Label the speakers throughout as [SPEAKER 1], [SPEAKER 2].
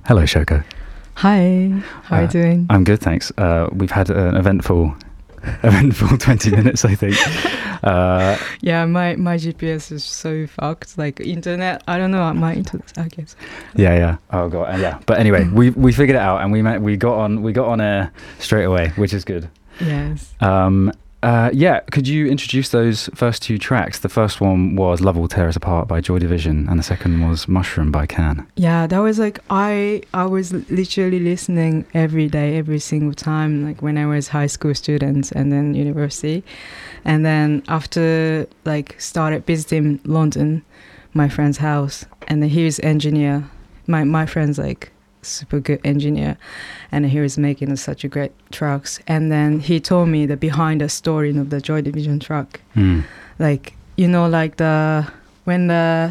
[SPEAKER 1] Hello, Shoko.
[SPEAKER 2] Hi, how are you doing?
[SPEAKER 1] I'm good, thanks. We've had an eventful 20 minutes, I think.
[SPEAKER 2] Yeah, my GPS is so fucked. Like internet, I don't know, my internet, I guess.
[SPEAKER 1] Yeah. Oh god, yeah. But anyway, we figured it out and we got on air straight away, which is good.
[SPEAKER 2] Yes.
[SPEAKER 1] Yeah, could you introduce those first two tracks? The first one was Love Will Tear Us Apart by Joy Division, and the second was Mushroom by Can.
[SPEAKER 2] Yeah, that was like, I was literally listening every day, every single time, like when I was high school student and then university. And then after like started visiting London, my friend's house, and then he was engineer. My friend's like super good engineer, and he was making such a great tracks. And then he told me the behind the story of the Joy Division track, like, you know, like when the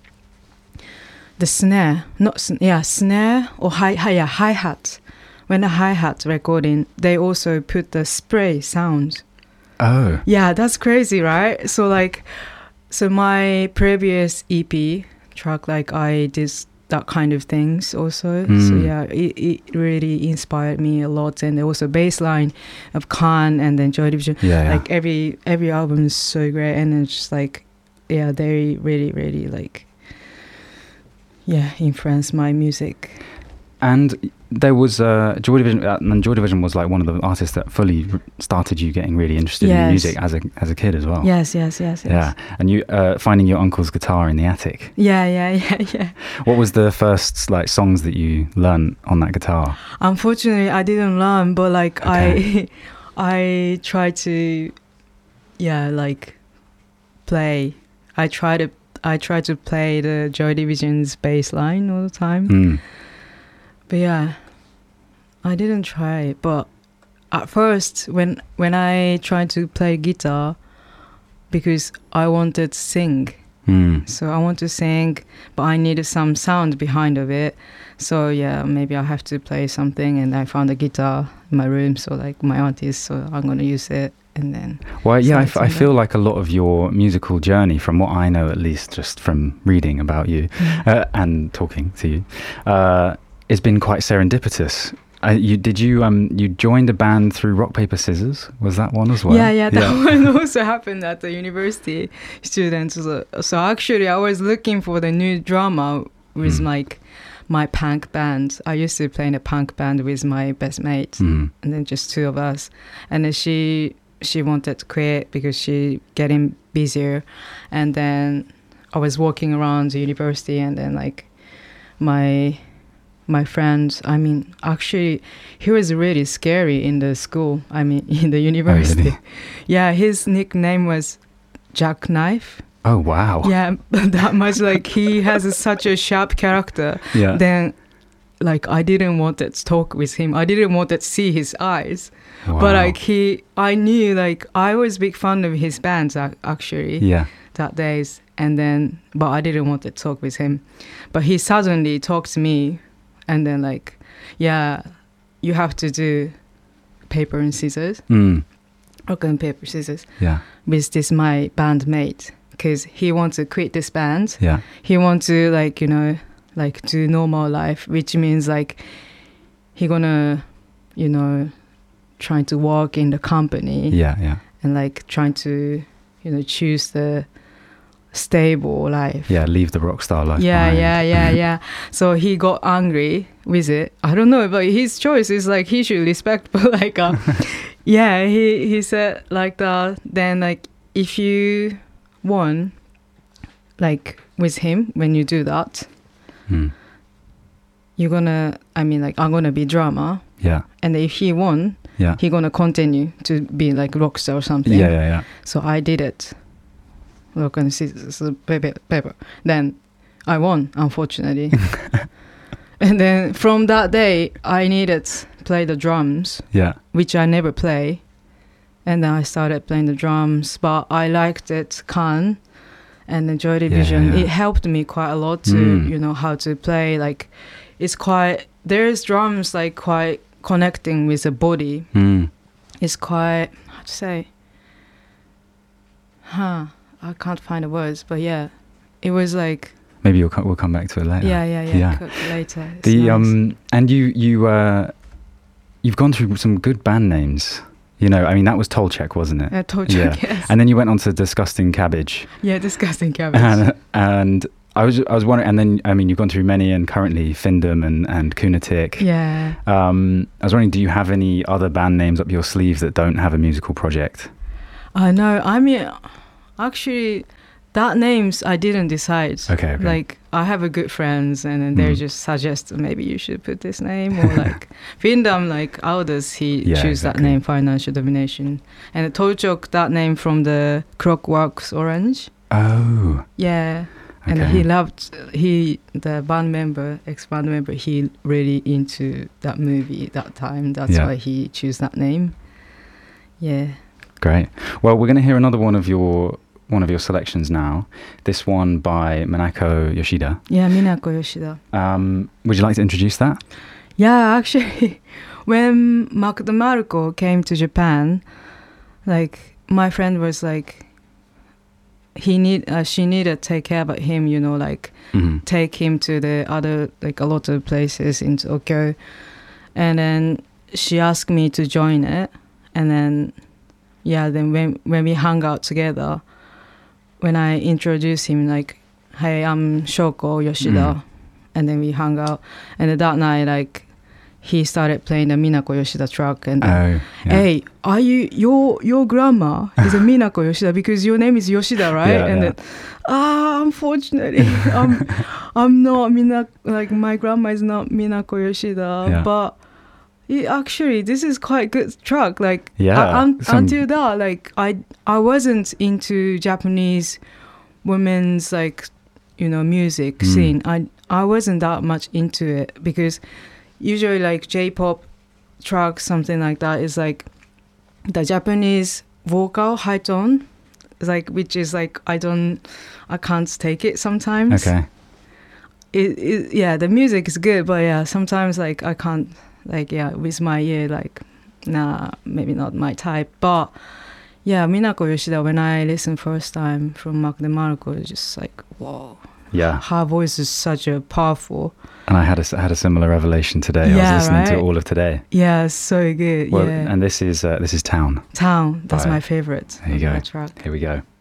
[SPEAKER 2] snare, snare or hi-hat, when the hi-hat recording, they also put the spray sound.
[SPEAKER 1] Oh
[SPEAKER 2] yeah, that's crazy, right? So my previous EP track, like I did that kind of things also. So yeah, it really inspired me a lot. And also bass line of Can and then Joy Division. Like every album is so great, and it's just like, yeah, they really like, yeah, influenced my music.
[SPEAKER 1] And there was Joy Division, and Joy Division was like one of the artists that fully started you getting really interested in music as a kid as well.
[SPEAKER 2] Yes.
[SPEAKER 1] Yeah, and you finding your uncle's guitar in the attic.
[SPEAKER 2] Yeah.
[SPEAKER 1] What was the first like songs that you learned on that guitar?
[SPEAKER 2] Unfortunately, I didn't learn, but like
[SPEAKER 1] Okay.
[SPEAKER 2] I tried to, like play. I tried to play the Joy Division's bass line all the time. But yeah, I didn't try it. But at first, when I tried to play guitar, because I wanted to sing. So I want to sing, but I needed some sound behind of it. So yeah, maybe I have to play something, and I found a guitar in my room. So like my auntie, so I'm gonna use it, and then.
[SPEAKER 1] Well, yeah, I feel like a lot of your musical journey, from what I know at least, just from reading about you and talking to you, it's been quite serendipitous. You joined a band through Rock Paper Scissors? Was that one as well?
[SPEAKER 2] Yeah, that one also happened at the university students. So actually, I was looking for the new drama with like my punk band. I used to play in a punk band with my best mate, and then just two of us. And then she wanted to quit because she getting busier. And then I was walking around the university, and then like my friend, I mean, actually, he was really scary in the school. I mean, in the university.
[SPEAKER 1] Oh, really?
[SPEAKER 2] Yeah, his nickname was Jackknife.
[SPEAKER 1] Oh, wow.
[SPEAKER 2] Yeah, that much. Like, he has such a sharp character.
[SPEAKER 1] Yeah.
[SPEAKER 2] Then, like, I didn't want to talk with him. I didn't want to see his eyes.
[SPEAKER 1] Wow.
[SPEAKER 2] But like, I knew, like, I was big fan of his bands actually.
[SPEAKER 1] Yeah.
[SPEAKER 2] That days. And then, but I didn't want to talk with him. But he suddenly talked to me. And then like, yeah, you have to do paper and scissors. Rock and paper scissors.
[SPEAKER 1] Yeah.
[SPEAKER 2] With this my bandmate, because he wants to quit this band.
[SPEAKER 1] Yeah.
[SPEAKER 2] He wants to like, you know, like do normal life, which means like he gonna, you know, trying to work in the company.
[SPEAKER 1] Yeah.
[SPEAKER 2] And like trying to, you know, choose the stable life.
[SPEAKER 1] Yeah, leave the rock star life
[SPEAKER 2] behind.
[SPEAKER 1] Yeah.
[SPEAKER 2] Yeah. So he got angry with it. I don't know, but his choice is like he should respect. But like, yeah, he said like that. Then like if you won, like with him when you do that, you're gonna. I mean, like I'm gonna be drama.
[SPEAKER 1] Yeah.
[SPEAKER 2] And if he won, he gonna continue to be like rock star or something.
[SPEAKER 1] Yeah.
[SPEAKER 2] So I did it. Rock and scissors, paper. Then I won, unfortunately. And then from that day, I needed to play the drums, which I never play. And then I started playing the drums, but I liked it, Can, and the Joy Division. It helped me quite a lot to, you know, how to play. Like, it's quite, there's drums like quite connecting with the body. It's quite, how to say, I can't find the words, but yeah, it was like
[SPEAKER 1] Maybe we'll come back to it later.
[SPEAKER 2] Yeah. Later. It's
[SPEAKER 1] The
[SPEAKER 2] nice.
[SPEAKER 1] and you've gone through some good band names. You know, I mean, that was Tolchek, wasn't it?
[SPEAKER 2] Tolchek, yes.
[SPEAKER 1] And then you went on to Disgusting Cabbage.
[SPEAKER 2] Yeah, Disgusting Cabbage.
[SPEAKER 1] And I was wondering, and then, I mean, you've gone through many, and currently Findom and Kunatik.
[SPEAKER 2] Yeah.
[SPEAKER 1] I was wondering, do you have any other band names up your sleeve that don't have a musical project?
[SPEAKER 2] No, I mean, actually, that names I didn't decide.
[SPEAKER 1] Okay.
[SPEAKER 2] Like, I have a good friends, and then they just suggest maybe you should put this name, or like Findom, like how does he choose that name? Financial Domination. And Tolchok, that name from the Clockworks Orange.
[SPEAKER 1] Oh.
[SPEAKER 2] Yeah. And the band member, ex-band member, he really into that movie that time. That's why he chose that name. Yeah. Great.
[SPEAKER 1] Well, we're going to hear another one of your selections now. This one by Minako Yoshida.
[SPEAKER 2] Yeah, Minako Yoshida.
[SPEAKER 1] Would you like to introduce that?
[SPEAKER 2] Yeah, actually, when Mark DeMarco came to Japan, like my friend was like, she needed to take care about him, you know, like take him to the other, like a lot of places in Tokyo. And then she asked me to join it. And then, then when we hung out together, when I introduced him, like, hey, I'm Shoko Yoshida. And then we hung out. And then that night, like, he started playing the Minako Yoshida track. And then, hey, are your grandma is a Minako Yoshida because your name is Yoshida, right? Then, unfortunately, I'm not like my grandma is not Minako Yoshida. But actually, this is quite good track. Like, until that, like, I wasn't into Japanese women's, like, you know, music scene. I wasn't that much into it because usually like J-pop tracks, something like that, is like the Japanese vocal high tone, like, which is like I can't take it sometimes.
[SPEAKER 1] Okay.
[SPEAKER 2] The music is good, but sometimes like I can't, like, with my ear, like, nah, maybe not my type. But Minako Yoshida, when I listened first time from Mark DeMarco, it's just like, whoa.
[SPEAKER 1] Yeah,
[SPEAKER 2] her voice is such a powerful.
[SPEAKER 1] And I had a similar revelation today. I was listening to all of today.
[SPEAKER 2] Yeah, so good.
[SPEAKER 1] Well, and this is Town.
[SPEAKER 2] Town. That's my favorite.
[SPEAKER 1] There you go.
[SPEAKER 2] Track.
[SPEAKER 1] Here we go.